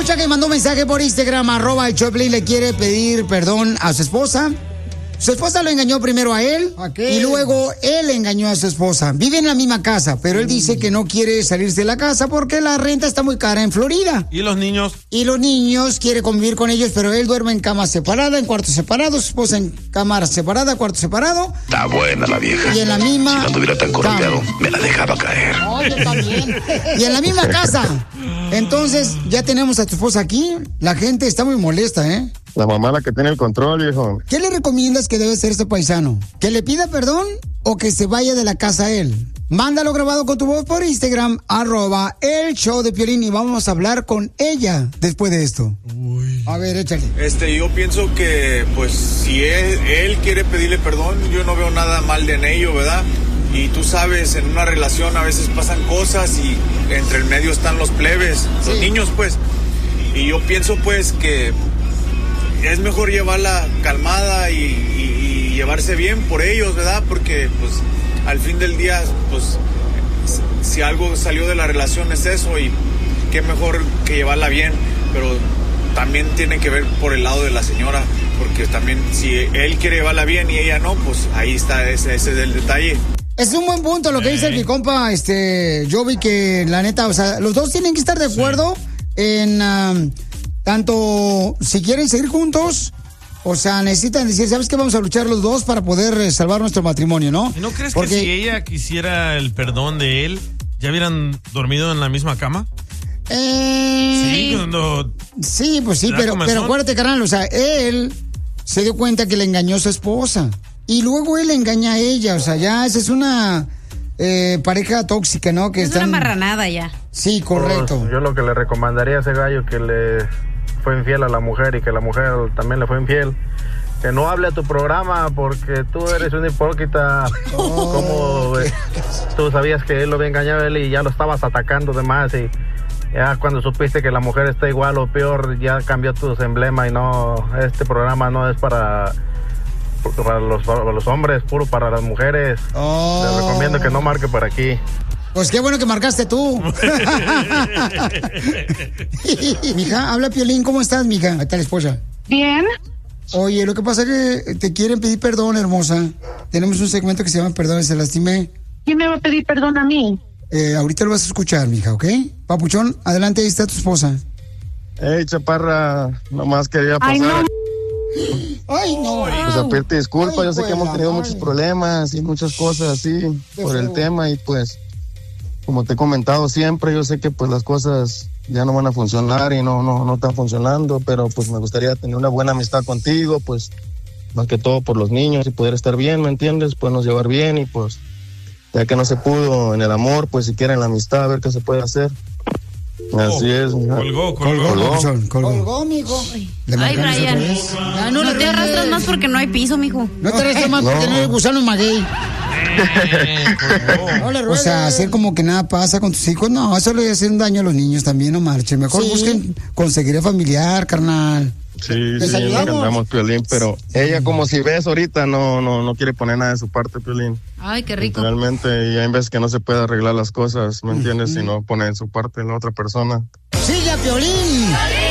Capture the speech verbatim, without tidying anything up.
escucha que mandó un mensaje por Instagram, arroba el Choplin, le quiere pedir perdón a su esposa. Su esposa lo engañó primero a él y luego él engañó a su esposa. Viven en la misma casa, pero él dice que no quiere salirse de la casa porque la renta está muy cara en Florida. ¿Y los niños? Y los niños quiere convivir con ellos, pero él duerme en cama separada, en cuarto separado, su esposa en cámara separada, cuarto separado. Está buena la vieja. Y en la misma... Si no anduviera tan correteado, me la dejaba caer. Oye, también. Y en la misma casa. Entonces, ya tenemos a tu esposa aquí. La gente está muy molesta, ¿eh? La mamá la que tiene el control, viejo. ¿Qué le recomiendas que debe hacer este paisano? ¿Que le pida perdón o que se vaya de la casa él? Mándalo grabado con tu voz por Instagram, arroba el show de Piolín, y vamos a hablar con ella después de esto. Uy. A ver, échale. Este, yo pienso que, pues, si él, él quiere pedirle perdón, yo no veo nada mal de en ello, ¿verdad? Y tú sabes, en una relación a veces pasan cosas y entre el medio están los plebes, sí. Los niños, pues. Y yo pienso, pues, que es mejor llevarla calmada y, y, y llevarse bien por ellos, ¿verdad? Porque, pues, al fin del día, pues, si algo salió de la relación es eso, y qué mejor que llevarla bien, pero también tiene que ver por el lado de la señora, porque también si él quiere llevarla bien y ella no, pues ahí está, ese, ese es el detalle. Es un buen punto lo que dice mi compa, este, yo vi que la neta, o sea, los dos tienen que estar de acuerdo sí. en um, tanto si quieren seguir juntos, o sea, necesitan decir, ¿sabes qué? Vamos a luchar los dos para poder eh, salvar nuestro matrimonio, ¿no? ¿Y no crees Porque... que si ella quisiera el perdón de él, ya hubieran dormido en la misma cama? Eh... Sí, cuando... Sí, pues sí, pero, pero acuérdate, carnal, o sea, él se dio cuenta que le engañó a su esposa. Y luego él engaña a ella, o sea, ya esa es una eh, pareja tóxica, ¿no? Que es están... una marranada ya. Sí, correcto. Pues yo lo que le recomendaría a ese gallo que le fue infiel a la mujer y que la mujer también le fue infiel, que no hable a tu programa porque tú eres un hipócrita. Oh. Como eh, tú sabías que él lo había engañado a él y ya lo estabas atacando de más, y ya cuando supiste que la mujer está igual o peor, ya cambió tu emblema. Y no, este programa no es para... Para los, para los hombres, puro para las mujeres. Oh. Les recomiendo que no marque por aquí. Pues qué bueno que marcaste tú. Mija, habla Piolín, ¿cómo estás, mija? Ahí está la esposa. Bien. Oye, lo que pasa es que te quieren pedir perdón, hermosa. Tenemos un segmento que se llama Perdón, se lastimé. ¿Quién me va a pedir perdón a mí? Eh, ahorita lo vas a escuchar, mija, ¿ok? Papuchón, adelante, ahí está tu esposa. Hey, chaparra, nomás quería pasar. Ay, no. Ay, no. Pues a pedirte disculpas, yo sé que hemos tenido muchos problemas y muchas cosas así por el tema, y pues, como te he comentado siempre, yo sé que pues las cosas ya no van a funcionar y no, no, no están funcionando, pero pues me gustaría tener una buena amistad contigo, pues, más que todo por los niños y poder estar bien, ¿me entiendes? Podernos llevar bien, y pues, ya que no se pudo en el amor, pues siquiera en la amistad, a ver qué se puede hacer. Así es. Colgó, colgó. Colgó, colgó. Colgó, mijo. Ay, Brian. Ya no, no te arrastras más porque no hay piso, mijo. No te arrastras más porque no hay gusano en maguey. O sea, hacer como que nada pasa con tus hijos, no, eso le hace un daño a los niños también, no marchen. Mejor sí. Busquen conseguir familiar, carnal. Sí, sí, nos encantamos, Piolín, pero sí. Ella, como si ves ahorita, no, no, no quiere poner nada de su parte, Piolín. Ay, qué rico. Realmente, y hay veces que no se puede arreglar las cosas, ¿me entiendes? Uh-huh. Si no pone de su parte la otra persona. ¡Sigue a Piolín!